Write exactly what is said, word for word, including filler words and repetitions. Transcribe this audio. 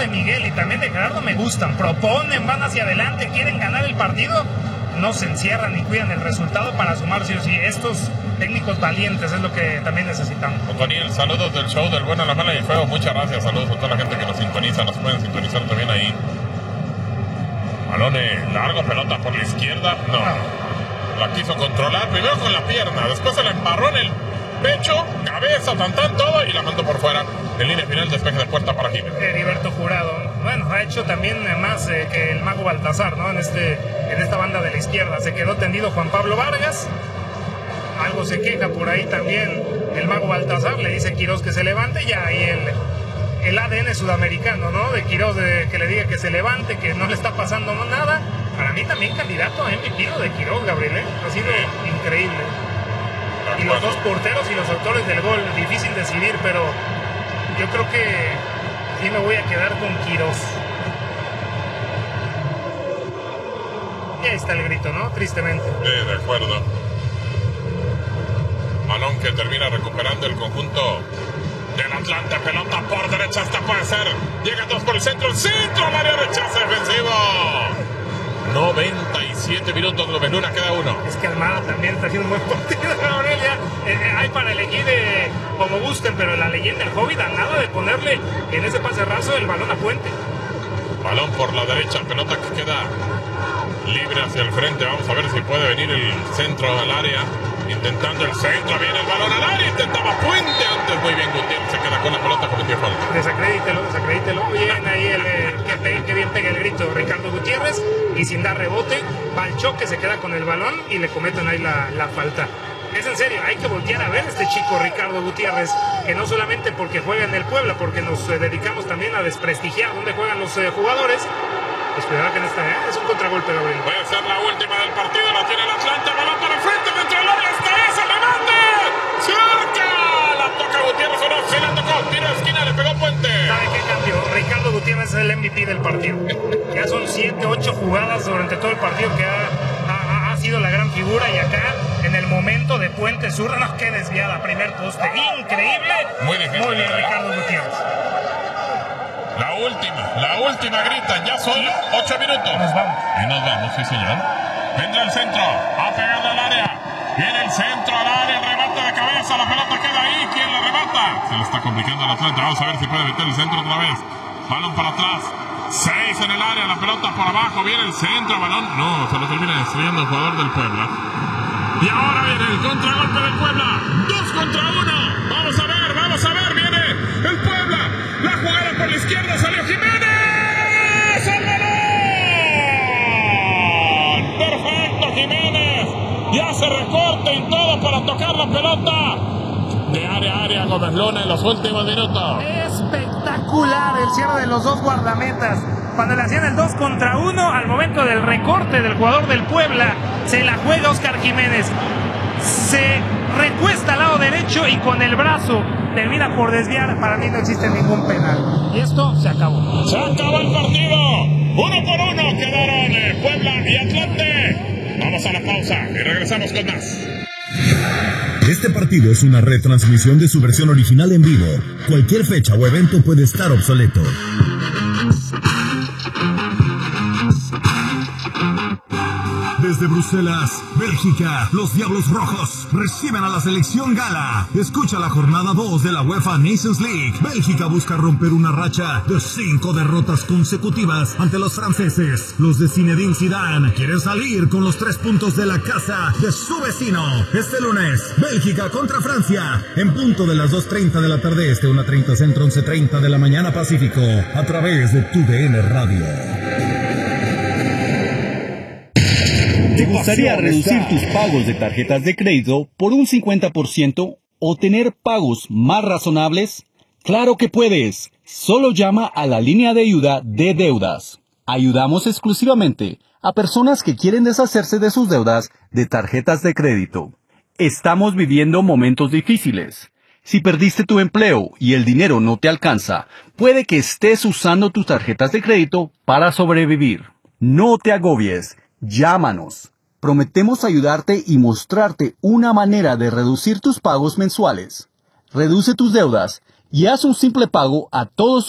Miguel y también de Gerardo me gustan. Proponen, van hacia adelante, quieren ganar el partido, no se encierran ni cuidan el resultado para sumar sí o sí. Estos técnicos valientes es lo que también necesitamos. Otoniel, saludos del show del bueno, la mala y el feo. Muchas gracias, saludos a toda la gente que nos sintoniza, nos pueden sintonizar también ahí. Balone largo, pelota por la izquierda, no. no. La quiso controlar, primero con la pierna, después se la embarró en el pecho, cabeza, tan tan, todo, y la mandó por fuera. En línea final, despeje de puerta para Jiménez. Heriberto Jurado, bueno, ha hecho también más eh, que el mago Baltazar, ¿no? En, este, en esta banda de la izquierda. Se quedó tendido Juan Pablo Vargas. Algo se queja por ahí también el mago Baltazar. Le dice Quirós que se levante. Ya ahí el, el A D N sudamericano, ¿no? De Quirós, de, que le diga que se levante, que no le está pasando nada. Para mí también candidato a M V P de Quirós, Gabriel, ¿eh? Ha sido increíble. Y los dos porteros y los autores del gol, difícil decidir, pero yo creo que sí me voy a quedar con Quirós. Y ahí está el grito, ¿no? Tristemente. Sí, de acuerdo. Balón que termina recuperando el conjunto del Atlante. Pelota por derecha, esta puede ser. Llega dos por el centro, el centro al área, rechaza defensivo. noventa y siete minutos, Luna, queda uno. Es que Almada también está haciendo un buen partido, Aurelia. Eh, eh, hay para elegir eh, como gusten, pero la leyenda del Hobbit a nada de ponerle en ese pase raso el balón a Puente. Balón por la derecha, pelota que queda libre hacia el frente. Vamos a ver si puede venir el centro al área. Intentando el centro, viene el balón al área, intentaba Puente antes, muy bien Gutiérrez, se queda con la pelota, cometió falta. Desacredítelo, desacredítelo, bien ahí el, eh, que, pe que bien pega el grito Ricardo Gutiérrez, y sin dar rebote, va al choque, se queda con el balón y le cometen ahí la, la falta. Es en serio, hay que voltear a ver a este chico Ricardo Gutiérrez, que no solamente porque juega en el Puebla, porque nos eh, dedicamos también a desprestigiar dónde juegan los eh, jugadores. Pues cuidado que en esta, ¿eh? Es un contragolpe, Gabriel. Puede ser la última del partido, la tiene el Atlante, balón para el frente, dentro del área, esta es el remate. ¡Cerca! La toca Gutiérrez, o no, se la tocó, tiro de esquina, le pegó Puente. ¿Sabe qué cambió? Ricardo Gutiérrez es el M V P del partido. Ya son siete, ocho jugadas durante todo el partido que ha, ha, ha sido la gran figura, y acá, en el momento de Puente zurda, no, qué desviada, primer poste, increíble. Muy difícil. Muy bien, Ricardo Gutiérrez. La última, la última grita, ya son ocho minutos. Nos vamos. Y nos vamos, sí señor. Vendrá el centro, a pegarle al área. Viene el centro al área, el remate de cabeza, la pelota queda ahí. ¿Quién la remata? Se le está complicando al Atlante. Vamos a ver si puede meter el centro otra vez. Balón para atrás. Seis en el área, la pelota por abajo. Viene el centro, balón. No, se lo termina destruyendo el jugador del Puebla. Y ahora viene el contragolpe del Puebla. Dos contra uno. Vamos a ver, vamos a ver. Viene el Puebla. La jugada por la izquierda, salió Jiménez. ¡El balón! Perfecto, Jiménez. Ya se recorta y todo para tocar la pelota. De área a área, Gómez Luna en los últimos minutos. Espectacular el cierre de los dos guardametas. Cuando le hacían el dos contra uno, al momento del recorte del jugador del Puebla, se la juega Oscar Jiménez. Se recuesta al lado derecho y con el brazo termina por desviar. Para mí no existe ningún penal. Y esto se acabó. Se acabó el partido. Uno por uno quedaron eh, Puebla y Atlante. Vamos a la pausa y regresamos con más. Este partido es una retransmisión de su versión original en vivo. Cualquier fecha o evento puede estar obsoleto. Desde Bruselas, Bélgica, los Diablos Rojos reciben a la selección gala. Escucha la jornada dos de la UEFA Nations League. Bélgica busca romper una racha de cinco derrotas consecutivas ante los franceses. Los de Zinedine Zidane quieren salir con los tres puntos de la casa de su vecino. Este lunes, Bélgica contra Francia, en punto de las dos treinta de la tarde este, una treinta centro, once treinta de la mañana Pacífico, a través de Tu D N Radio. ¿Te gustaría reducir tus pagos de tarjetas de crédito por un cincuenta por ciento o tener pagos más razonables? ¡Claro que puedes! Solo llama a la línea de ayuda de deudas. Ayudamos exclusivamente a personas que quieren deshacerse de sus deudas de tarjetas de crédito. Estamos viviendo momentos difíciles. Si perdiste tu empleo y el dinero no te alcanza, puede que estés usando tus tarjetas de crédito para sobrevivir. No te agobies. Llámanos. Prometemos ayudarte y mostrarte una manera de reducir tus pagos mensuales. Reduce tus deudas y haz un simple pago a todos